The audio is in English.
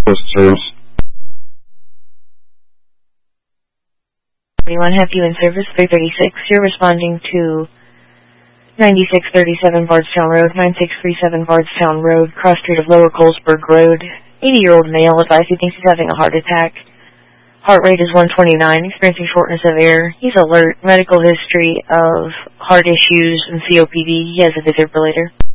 Service. Anyone have you in service? 336. You're responding to 9637 Bardstown Road, 9637 Bardstown Road, cross street of Lower Colesburg Road. 80-year-old male advised he thinks he's having a heart attack. Heart rate is 129, experiencing shortness of air. He's alert. Medical history of heart issues and COPD. He has a defibrillator.